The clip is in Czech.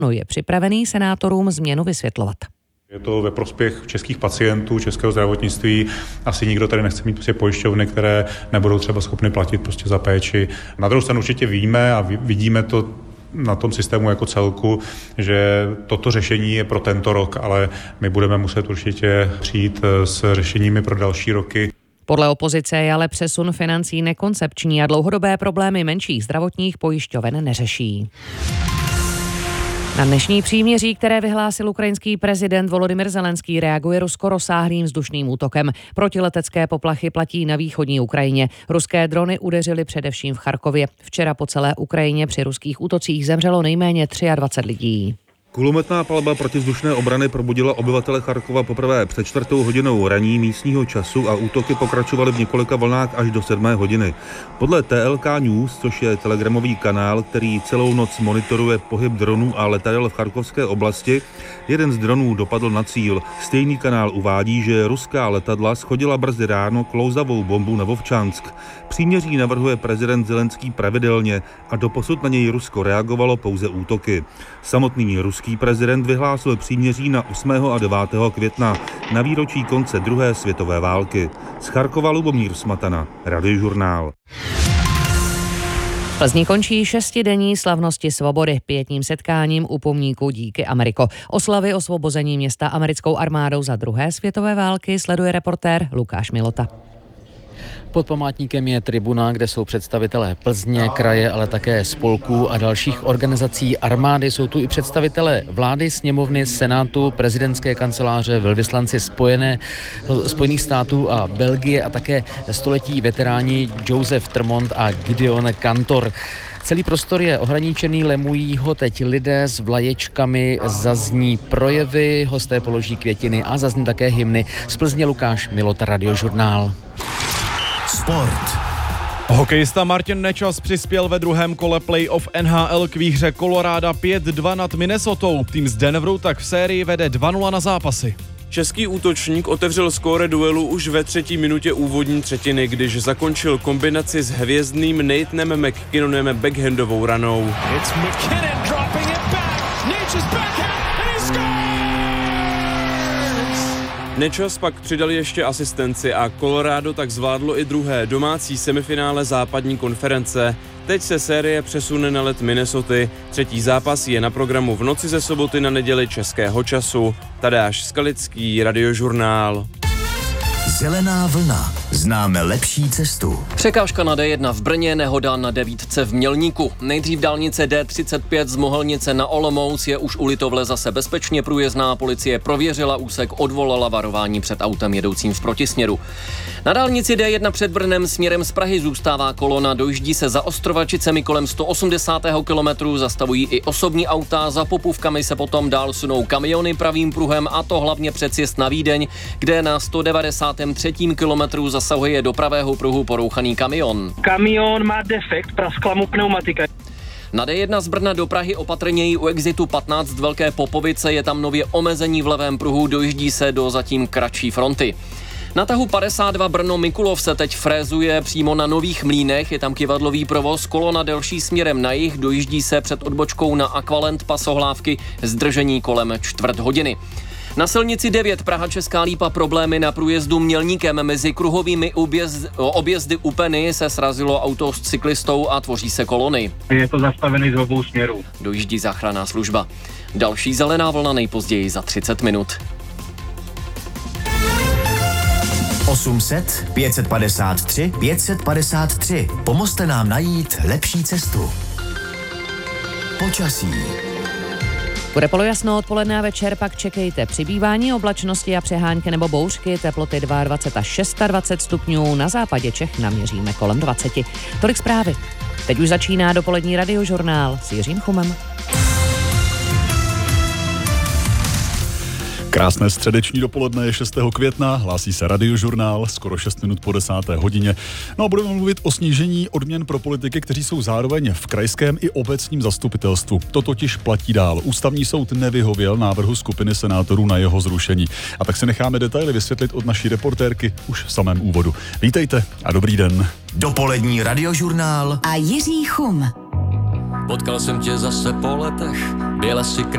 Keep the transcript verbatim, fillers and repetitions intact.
No je připravený senátorům změnu vysvětlovat. Je to ve prospěch českých pacientů, českého zdravotnictví. Asi nikdo tady nechce mít prostě pojišťovny, které nebudou třeba schopny platit prostě za péči. Na druhou stranu určitě víme a vidíme to na tom systému jako celku, že toto řešení je pro tento rok, ale my budeme muset určitě přijít s řešeními pro další roky. Podle opozice je ale přesun financí nekoncepční a dlouhodobé problémy menších zdravotních pojišťoven neřeší. Na dnešní příměří, které vyhlásil ukrajinský prezident Volodymyr Zelenský, reaguje Rusko rozsáhlým vzdušným útokem. Protiletecké poplachy platí na východní Ukrajině. Ruské drony udeřily především v Charkově. Včera po celé Ukrajině při ruských útocích zemřelo nejméně dvacet tři lidí. Kulometná palba protivzdušné obrany probudila obyvatele Charkova poprvé před čtvrtou hodinou raní místního času a útoky pokračovaly v několika vlnách až do sedmé hodiny. Podle T L K News, což je telegramový kanál, který celou noc monitoruje pohyb dronů a letadel v charkovské oblasti, jeden z dronů dopadl na cíl. Stejný kanál uvádí, že ruská letadla shodila brzy ráno klouzavou bombu na Vovčansk. Příměří navrhuje prezident Zelenský pravidelně a doposud na něj Rusko reagovalo pouze útoky. Samotný ruský prezident vyhlásil příměří na osmého a devátého května na výročí konce druhé světové války. Z Charkova Lubomír Smatana, Radiožurnál. V Plzni končí šestidenní slavnosti svobody pietním setkáním u pomníku Díky Ameriko. Oslavy osvobození města americkou armádou za druhé světové války sleduje reportér Lukáš Milota. Pod památníkem je tribuna, kde jsou představitelé Plzně, kraje, ale také spolků a dalších organizací armády. Jsou tu i představitelé vlády, sněmovny, senátu, prezidentské kanceláře, velvyslanci Spojené, Spojených států a Belgie a také století veteráni Joseph Tremont a Gideon Kantor. Celý prostor je ohraničený, lemují ho teď lidé s vlaječkami, zazní projevy, hosté položí květiny a zazní také hymny. Z Plzně Lukáš Milota, Radiožurnál. Sport. Hokejista Martin Nečas přispěl ve druhém kole playoff N H L k výhře Colorada pět dva nad Minnesotou. Tým z Denveru tak v sérii vede dva nula na zápasy. Český útočník otevřel skóre duelu už ve třetí minutě úvodní třetiny, když zakončil kombinaci s hvězdným Nathanem McKinnonem backhandovou ranou. Nečas pak přidal ještě asistenci a Colorado tak zvládlo i druhé domácí semifinále západní konference. Teď se série přesune na led Minnesoty. Třetí zápas je na programu v noci ze soboty na neděli českého času. Tadeáš Skalický, Radiožurnál. Zelená vlna. Známe lepší cestu. Překážka na D jedna v Brně, nehoda na devítce v Mělníku. Nejdřív dálnice D třicet pět z Mohelnice na Olomouc je už u Litovle zase bezpečně průjezdná. Policie prověřila úsek, odvolala varování před autem jedoucím v protisměru. Na dálnici D jedna před Brnem směrem z Prahy zůstává kolona, dojíždí se za Ostrovačicemi kolem sto osmdesát kilometrů, zastavují i osobní auta, za Popůvkami se potom dál sunou kamiony pravým pruhem, a to hlavně před sjezd na Vídeň, kde na sto devadesátém třetím kilometru zasahuje do pravého pruhu porouchaný kamion. Kamion má defekt, praskla mu pneumatika. Na D jedna z Brna do Prahy opatrněji u exitu patnáct Velké Popovice, je tam nově omezení v levém pruhu, dojíždí se do zatím kratší fronty. Na tahu padesát dva Brno Mikulov se teď frézuje přímo na Nových Mlýnech, je tam kyvadlový provoz, kolona delší směrem na jih, dojíždí se před odbočkou na Aqualent Pasohlávky, zdržení kolem čtvrt hodiny. Na silnici devět Praha Česká Lípa problémy na průjezdu Mělníkem. Mezi kruhovými objezd, objezdy u Peny se srazilo auto s cyklistou a tvoří se kolony. Je to zastavený z obou směrů. Dojíždí záchranná služba. Další zelená vlna nejpozději za třicet minut. osm set pět set padesát tři pět set padesát tři. Pomozte nám najít lepší cestu. Počasí. Bude polojasno odpoledne a večer, pak čekejte přibývání oblačnosti a přehánky nebo bouřky, teploty dvacet dva až dvacet šest stupňů, na západě Čech naměříme kolem dvacet. Tolik zprávy. Teď už začíná dopolední Radiožurnál s Jiřím Chumem. Krásné středeční dopoledne je šestého května, hlásí se Radiožurnál, skoro šest minut po desáté hodině. No a budeme mluvit o snížení odměn pro politiky, kteří jsou zároveň v krajském i obecním zastupitelstvu. To totiž platí dál. Ústavní soud nevyhověl návrhu skupiny senátorů na jeho zrušení. A tak si necháme detaily vysvětlit od naší reportérky už v samém úvodu. Vítejte a dobrý den. Dopolední Radiožurnál a Jiří Chum. Potkal jsem tě zase po letech, Byla si